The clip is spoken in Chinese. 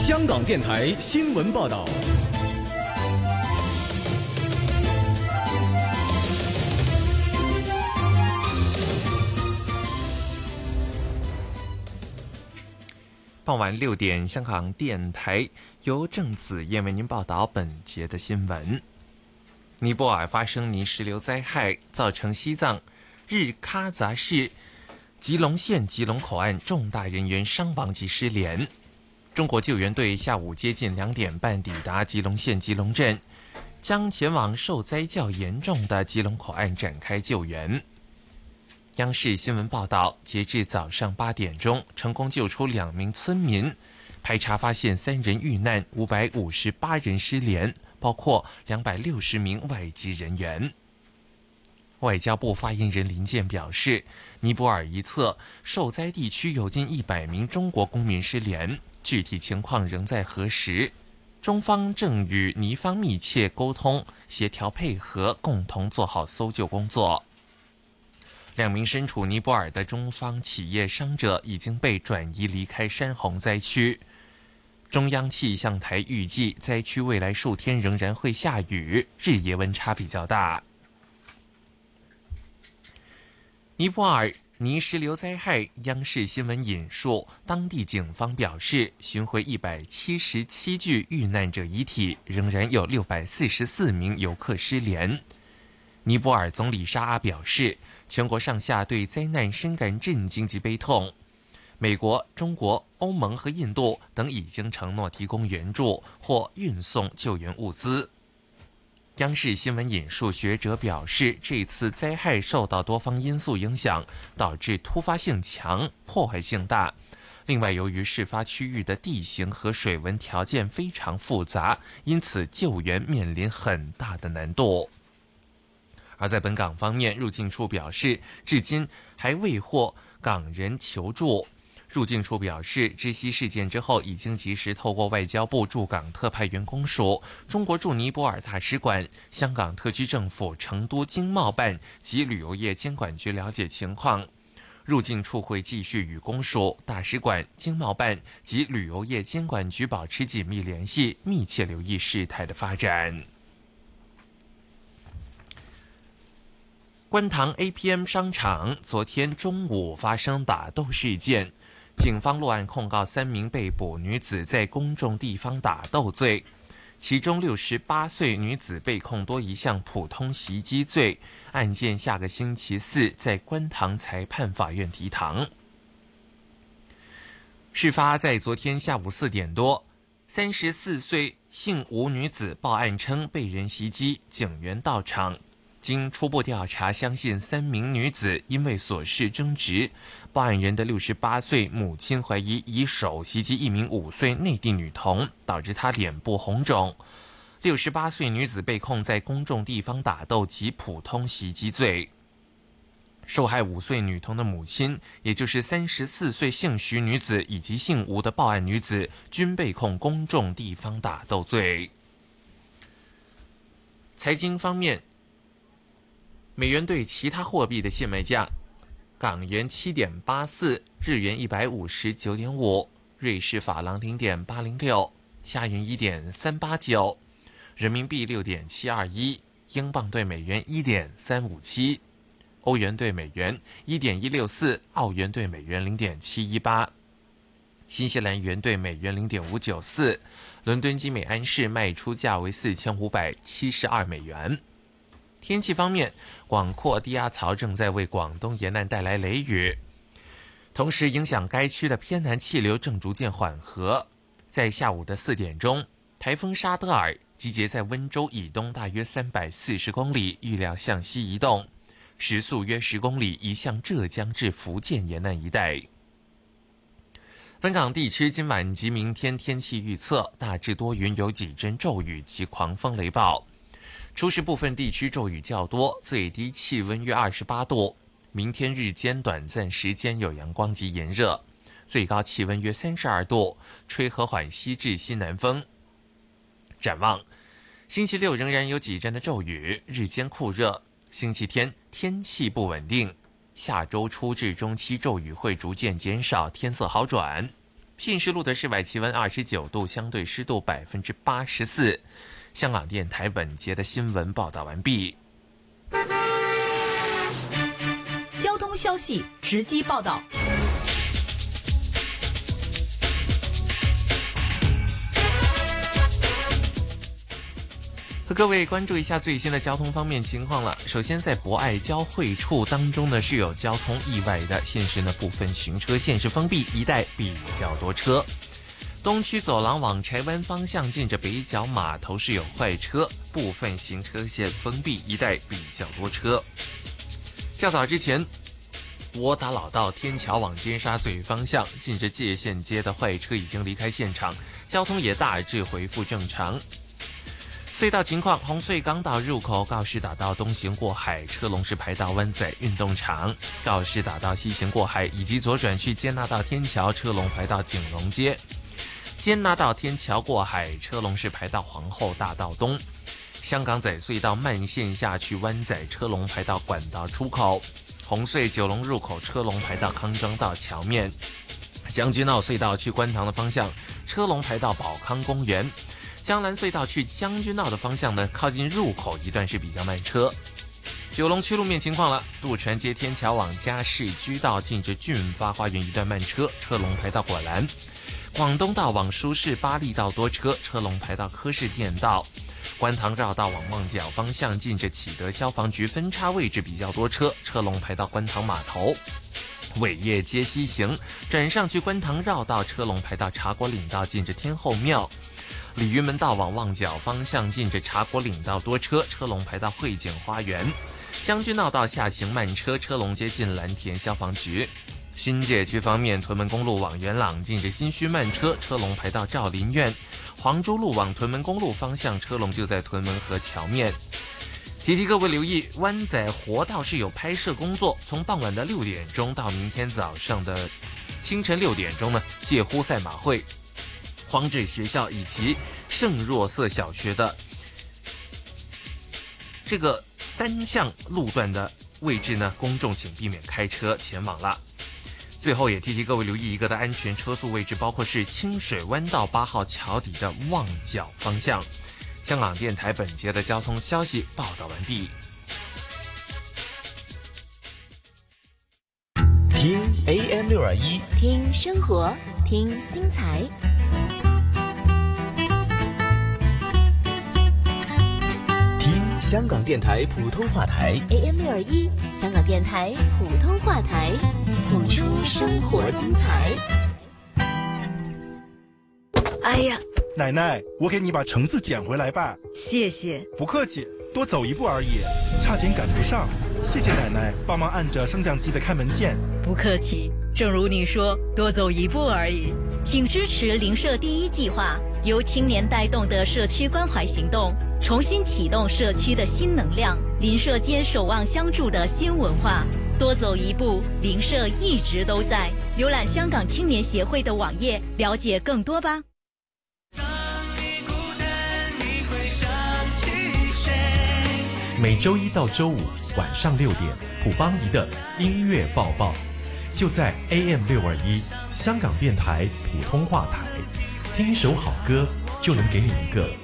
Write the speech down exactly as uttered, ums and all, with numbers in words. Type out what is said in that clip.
香港电台新闻报道。 傍晚六点，香港电台由郑子燕为您报道本节的新闻。尼泊尔发生泥石流灾害，造成西藏日喀则市吉隆县吉隆口岸重大人员伤亡及失联。中国救援队下午接近两点半抵达吉隆县吉隆镇，将前往受灾较严重的吉隆口岸展开救援。央视新闻报道，截至早上八点钟，成功救出两名村民，排查发现三人遇难，五百五十八人失联，包括两百六十名外籍人员。外交部发言人林健表示，尼泊尔一侧受灾地区有近一百名中国公民失联，具体情况仍在核实。中方正与尼方密切沟通，协调配合，共同做好搜救工作。两名身处尼泊尔的中方企业伤者已经被转移离开山洪灾区。中央气象台预计，灾区未来数天仍然会下雨，日夜温差比较大。尼泊尔泥石流灾害，央视新闻引述当地警方表示，寻回一百七十七具遇难者遗体，仍然有六百四十四名游客失联。尼泊尔总理沙阿表示，全国上下对灾难深感震惊及悲痛。美国、中国、欧盟和印度等已经承诺提供援助或运送救援物资。央视新闻引述学者表示，这次灾害受到多方因素影响，导致突发性强、破坏性大。另外，由于事发区域的地形和水文条件非常复杂，因此救援面临很大的难度。而在本港方面，入境处表示，至今还未获港人求助。入境处表示，知悉事件之后，已经及时透过外交部驻港特派员公署、中国驻尼泊尔大使馆、香港特区政府成都经贸办及旅游业监管局了解情况。入境处会继续与公署、大使馆、经贸办及旅游业监管局保持紧密联系，密切留意事态的发展。观塘 A P M 商场昨天中午发生打斗事件，警方落案控告三名被捕女子在公众地方打斗罪，其中六十八岁女子被控多一项普通袭击罪，案件下个星期四在观塘裁判法院提堂。事发在昨天下午四点多，三十四岁姓吴女子报案称被人袭击，警员到场。经初步调查，相信三名女子因为琐事争执，报案人的六十八岁母亲怀疑以手袭击一名五岁内地女童，导致她脸部红肿。六十八岁女子被控在公众地方打斗及普通袭击罪。受害五岁女童的母亲，也就是三十四岁姓徐女子以及姓吴的报案女子，均被控公众地方打斗罪。财经方面，美元对其他货币的现卖价：港元七点八四，日元一百五十九点五，瑞士法郎零点八零六，加元一点三八九，人民币六点七二一，英镑对美元一点三五七，欧元对美元一点一六四，澳元对美元零点七一八，新西兰元对美元零点五九四，伦敦金每安士卖出价为四千五百七十二美元。天气方面，广阔低压槽正在为广东沿岸带来雷雨，同时影响该区的偏南气流正逐渐缓和。在下午的四点钟，台风沙德尔集结在温州以东大约三百四十公里，预料向西移动，时速约十公里，移向浙江至福建沿岸一带。本港地区今晚及明天天气预测大致多云，有几阵骤雨及狂风雷暴。初时部分地区骤雨较多，最低气温约二十八度。明天日间短暂时间有阳光及炎热，最高气温约三十二度，吹和缓西至西南风。展望星期六仍然有几阵的骤雨，日间酷热。星期天天气不稳定，下周初至中期骤雨会逐渐减少，天色好转。 信实路的室外气温二十九度，相对湿度百分之八十四。香港电台本节的新闻报道完毕。 交通消息直击报道。 和各位关注一下最新的交通方面情况了。首先，在博爱交汇处当中呢是有交通意外的，现时呢部分行车线是封闭，一带比较多车。东区走廊往柴湾方向近着北角码头是有坏车，部分行车线封闭，一带比较多车。较早之前，窝打老道天桥往尖沙咀方向近着界限街的坏车已经离开现场，交通也大致恢复正常。隧道情况，红隧港岛入口告士打道东行过海，车龙是排到湾仔运动场；告士打道西行过海以及左转去坚拿道天桥，车龙排到景隆街；坚拿道天桥过海，车龙是排到皇后大道东；香港仔隧道慢线下去湾仔，车龙排到管道出口；红隧九龙入口车龙排到康庄道桥面；将军澳隧道去观塘的方向，车龙排到宝康公园。江南隧道去将军澳的方向呢，靠近入口一段是比较慢车。九龙区路面情况了，渡船街天桥往嘉士居道近着俊发花园一段慢车，车龙排到果栏。广东道往舒适巴利道多车，车龙排到科士店道。观塘绕道往旺角方向近着启德消防局分叉位置比较多车，车龙排到观塘码头。伟业街西行转上去观塘绕道，车龙排到茶果岭道近着天后庙。鲤鱼门道往旺角方向近着茶果岭道多车，车龙排到汇景花园。将军澳道下行慢车，车龙接近蓝田消防局。新界区方面，屯门公路往元朗近着新墟慢车，车龙排到兆林苑。黄珠路往屯门公路方向，车龙就在屯门河桥面。提提各位留意，湾仔活道是有拍摄工作，从傍晚的六点钟到明天早上的清晨六点钟呢，介乎赛马会、荒置学校以及圣若瑟小学的这个单向路段的位置呢，公众请避免开车前往了。最后也提提各位留意一个的安全车速位置，包括是清水湾道八号桥底的旺角方向。香港电台本节的交通消息报道完毕。 听 A M 六二一， 听生活，听精彩。 听香港电台普通话台 A M 六二一，香港电台普通话台，谱出生活精彩。 哎呀， 奶奶，我给你把橙子捡回来吧。 谢谢。 不客气，多走一步而已，差点赶不上。谢谢奶奶帮忙按着升降机的开门键。 不客气，正如你说，多走一步而已。请支持邻舍第一计划，由青年带动的社区关怀行动，重新启动社区的新能量，邻舍间守望相助的新文化。多走一步，邻舍一直都在。浏览香港青年协会的网页，了解更多吧。 每周一到周五晚上六点，普邦仪的音乐报报，就在 A M 六二一香港电台普通话台，听一首好歌就能给你一个